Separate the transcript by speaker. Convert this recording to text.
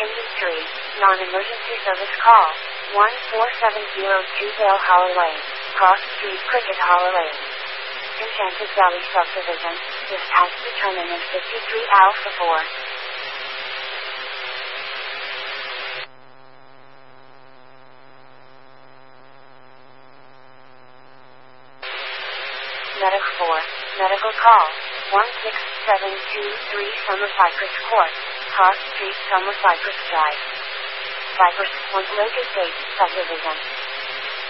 Speaker 1: Industry, non-emergency service call. 14702 Dale Hollow Lane, Cross Street, Cricket Hollow Lane. Enchanted Valley Subdivision, this has determinant 53 Alpha 4. Medic 4, medical call. 16723 Summer Cypress Court, Cross Street, Summer Cypress Drive. Cypress Point Lake Estate Subdivision.